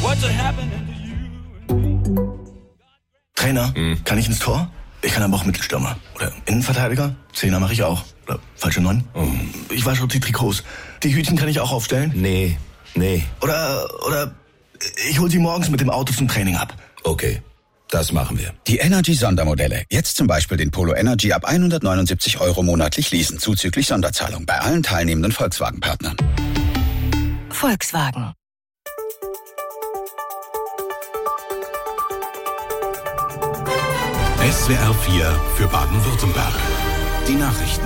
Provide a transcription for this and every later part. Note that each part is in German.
Trainer, kann ich ins Tor? Ich kann aber auch Mittelstürmer. Oder Innenverteidiger? Zehner mache ich auch. Oder falsche 9. Ich wasche die Trikots. Die Hütchen kann ich auch aufstellen? Nee. Oder ich hol sie morgens mit dem Auto zum Training ab. Okay, das machen wir. Die Energy-Sondermodelle. Jetzt zum Beispiel den Polo Energy ab 179 € monatlich leasen, zuzüglich Sonderzahlung bei allen teilnehmenden Volkswagen-Partnern. Volkswagen. SWR 4 für Baden-Württemberg. Die Nachrichten.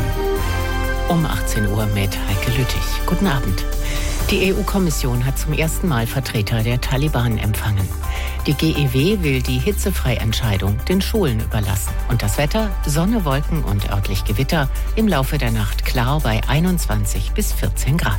Um 18 Uhr mit Heike Lüttich. Guten Abend. Die EU-Kommission hat zum ersten Mal Vertreter der Taliban empfangen. Die GEW will die Hitzefreientscheidung den Schulen überlassen. Und das Wetter? Sonne, Wolken und örtlich Gewitter. Im Laufe der Nacht klar bei 21 bis 14 Grad.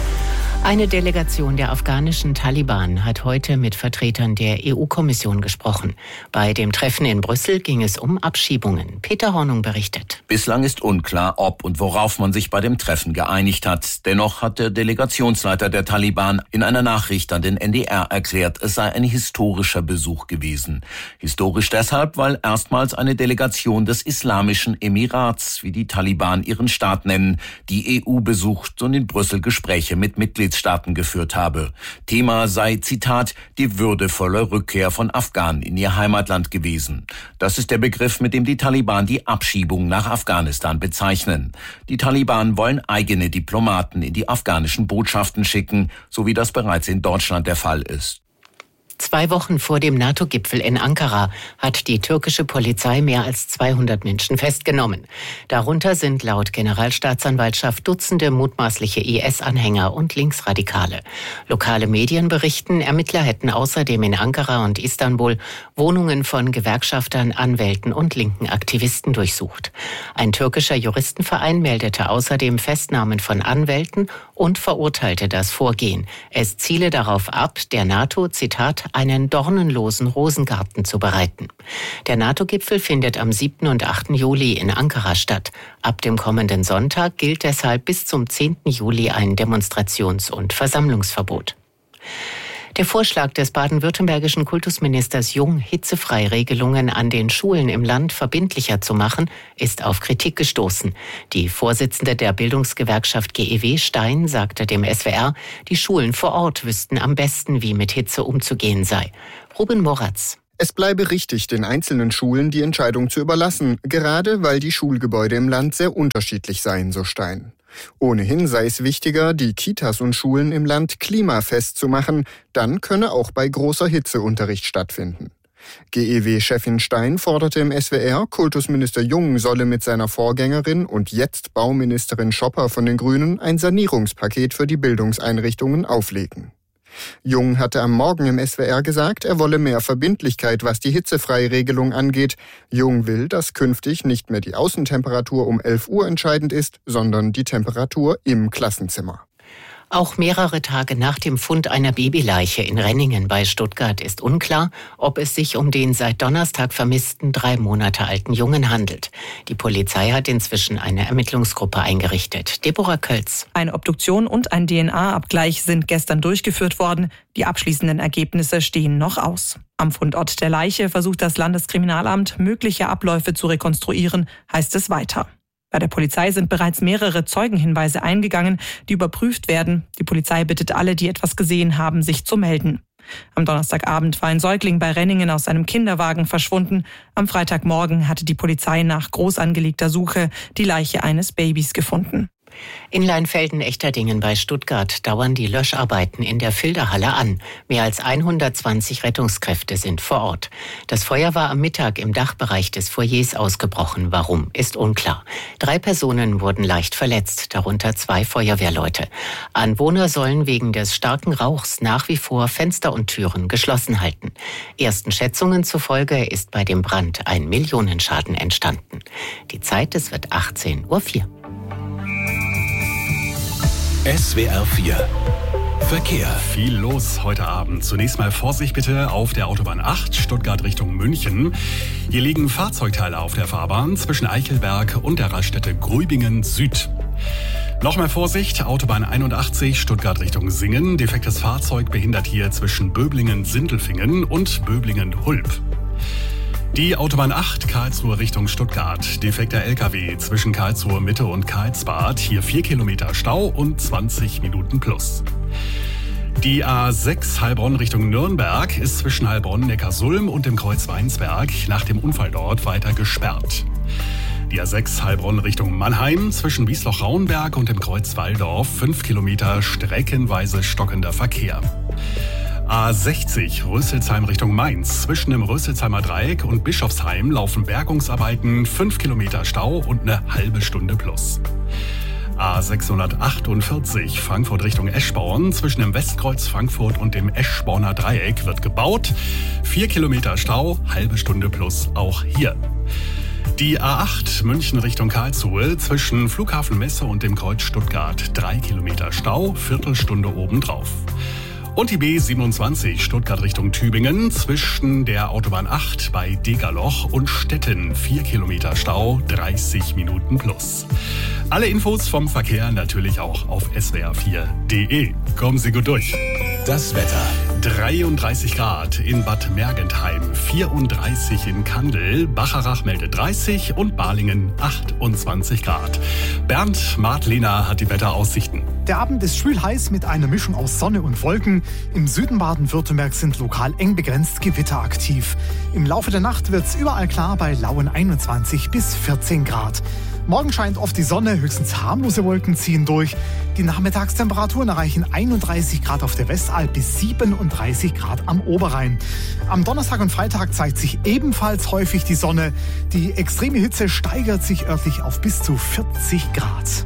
Eine Delegation der afghanischen Taliban hat heute mit Vertretern der EU-Kommission gesprochen. Bei dem Treffen in Brüssel ging es um Abschiebungen. Peter Hornung berichtet. Bislang ist unklar, ob und worauf man sich bei dem Treffen geeinigt hat. Dennoch hat der Delegationsleiter der Taliban in einer Nachricht an den NDR erklärt, es sei ein historischer Besuch gewesen. Historisch deshalb, weil erstmals eine Delegation des Islamischen Emirats, wie die Taliban ihren Staat nennen, die EU besucht und in Brüssel Gespräche mit Mitgliedstaaten geführt habe. Thema sei, Zitat, die würdevolle Rückkehr von Afghanen in ihr Heimatland gewesen. Das ist der Begriff, mit dem die Taliban die Abschiebung nach Afghanistan bezeichnen. Die Taliban wollen eigene Diplomaten in die afghanischen Botschaften schicken, so wie das bereits in Deutschland der Fall ist. 2 Wochen vor dem NATO-Gipfel in Ankara hat die türkische Polizei mehr als 200 Menschen festgenommen. Darunter sind laut Generalstaatsanwaltschaft Dutzende mutmaßliche IS-Anhänger und Linksradikale. Lokale Medien berichten, Ermittler hätten außerdem in Ankara und Istanbul Wohnungen von Gewerkschaftern, Anwälten und linken Aktivisten durchsucht. Ein türkischer Juristenverein meldete außerdem Festnahmen von Anwälten und verurteilte das Vorgehen. Es ziele darauf ab, der NATO, Zitat, einen dornenlosen Rosengarten zu bereiten. Der NATO-Gipfel findet am 7. und 8. Juli in Ankara statt. Ab dem kommenden Sonntag gilt deshalb bis zum 10. Juli ein Demonstrations- und Versammlungsverbot. Der Vorschlag des baden-württembergischen Kultusministers Jung, Hitzefreiregelungen an den Schulen im Land verbindlicher zu machen, ist auf Kritik gestoßen. Die Vorsitzende der Bildungsgewerkschaft GEW Stein sagte dem SWR, die Schulen vor Ort wüssten am besten, wie mit Hitze umzugehen sei. Ruben Moratz. Es bleibe richtig, den einzelnen Schulen die Entscheidung zu überlassen, gerade weil die Schulgebäude im Land sehr unterschiedlich seien, so Stein. Ohnehin sei es wichtiger, die Kitas und Schulen im Land klimafest zu machen, dann könne auch bei großer Hitze Unterricht stattfinden. GEW-Chefin Stein forderte im SWR, Kultusminister Jung solle mit seiner Vorgängerin und jetzt Bauministerin Schopper von den Grünen ein Sanierungspaket für die Bildungseinrichtungen auflegen. Jung hatte am Morgen im SWR gesagt, er wolle mehr Verbindlichkeit, was die Hitzefreiregelung angeht. Jung will, dass künftig nicht mehr die Außentemperatur um 11 Uhr entscheidend ist, sondern die Temperatur im Klassenzimmer. Auch mehrere Tage nach dem Fund einer Babyleiche in Renningen bei Stuttgart ist unklar, ob es sich um den seit Donnerstag vermissten 3 Monate alten Jungen handelt. Die Polizei hat inzwischen eine Ermittlungsgruppe eingerichtet. Deborah Kölz. Eine Obduktion und ein DNA-Abgleich sind gestern durchgeführt worden. Die abschließenden Ergebnisse stehen noch aus. Am Fundort der Leiche versucht das Landeskriminalamt, mögliche Abläufe zu rekonstruieren, heißt es weiter. Bei der Polizei sind bereits mehrere Zeugenhinweise eingegangen, die überprüft werden. Die Polizei bittet alle, die etwas gesehen haben, sich zu melden. Am Donnerstagabend war ein Säugling bei Renningen aus einem Kinderwagen verschwunden. Am Freitagmorgen hatte die Polizei nach groß angelegter Suche die Leiche eines Babys gefunden. In Leinfelden-Echterdingen bei Stuttgart dauern die Löscharbeiten in der Filderhalle an. Mehr als 120 Rettungskräfte sind vor Ort. Das Feuer war am Mittag im Dachbereich des Foyers ausgebrochen. Warum, ist unklar. 3 Personen wurden leicht verletzt, darunter 2 Feuerwehrleute. Anwohner sollen wegen des starken Rauchs nach wie vor Fenster und Türen geschlossen halten. Ersten Schätzungen zufolge ist bei dem Brand ein Millionenschaden entstanden. Die Zeit, es wird 18:04 Uhr. SWR 4 Verkehr. Viel los heute Abend. Zunächst mal Vorsicht bitte auf der Autobahn 8, Stuttgart Richtung München. Hier liegen Fahrzeugteile auf der Fahrbahn zwischen Eichelberg und der Raststätte Grübingen Süd. Nochmal Vorsicht, Autobahn 81, Stuttgart Richtung Singen. Defektes Fahrzeug behindert hier zwischen Böblingen-Sindelfingen und Böblingen-Hulp. Die Autobahn 8, Karlsruhe Richtung Stuttgart. Defekter LKW zwischen Karlsruhe Mitte und Karlsbad. Hier 4 Kilometer Stau und 20 Minuten plus. Die A6 Heilbronn Richtung Nürnberg ist zwischen Heilbronn-Neckarsulm und dem Kreuz Weinsberg nach dem Unfall dort weiter gesperrt. Die A6 Heilbronn Richtung Mannheim zwischen Wiesloch-Rauenberg und dem Kreuz Walldorf 5 Kilometer streckenweise stockender Verkehr. A60 Rüsselsheim Richtung Mainz. Zwischen dem Rüsselsheimer Dreieck und Bischofsheim laufen Bergungsarbeiten, 5 Kilometer Stau und eine halbe Stunde plus. A648 Frankfurt Richtung Eschborn. Zwischen dem Westkreuz Frankfurt und dem Eschborner Dreieck wird gebaut. 4 Kilometer Stau, halbe Stunde plus auch hier. Die A8 München Richtung Karlsruhe zwischen Flughafen Messe und dem Kreuz Stuttgart. 3 Kilometer Stau, Viertelstunde obendrauf. Und die B27 Stuttgart Richtung Tübingen zwischen der Autobahn 8 bei Degerloch und Stetten. 4 Kilometer Stau, 30 Minuten plus. Alle Infos vom Verkehr natürlich auch auf swr4.de. Kommen Sie gut durch. Das Wetter. 33 Grad in Bad Mergentheim, 34 in Kandel, Bacharach meldet 30 und Balingen 28 Grad. Bernd Martlehner hat die Wetteraussichten. Der Abend ist schwül heiß mit einer Mischung aus Sonne und Wolken. Im Süden Baden-Württembergs sind lokal eng begrenzt Gewitter aktiv. Im Laufe der Nacht wird es überall klar bei lauen 21 bis 14 Grad. Morgen scheint oft die Sonne, höchstens harmlose Wolken ziehen durch. Die Nachmittagstemperaturen erreichen 31 Grad auf der Westalb bis 37 Grad am Oberrhein. Am Donnerstag und Freitag zeigt sich ebenfalls häufig die Sonne. Die extreme Hitze steigert sich örtlich auf bis zu 40 Grad.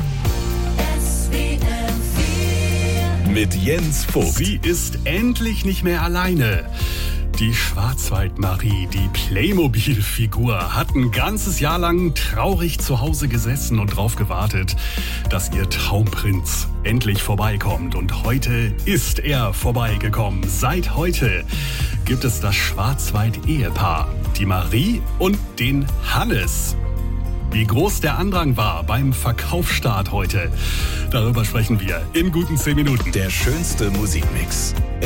Mit Jens Vogt. Sie ist endlich nicht mehr alleine. Die Schwarzwaldmarie, die Playmobil-Figur, hat ein ganzes Jahr lang traurig zu Hause gesessen und drauf gewartet, dass ihr Traumprinz endlich vorbeikommt. Und heute ist er vorbeigekommen. Seit heute gibt es das Schwarzwald-Ehepaar, die Marie und den Hannes. Wie groß der Andrang war beim Verkaufsstart heute, darüber sprechen wir in guten 10 Minuten. Der schönste Musikmix.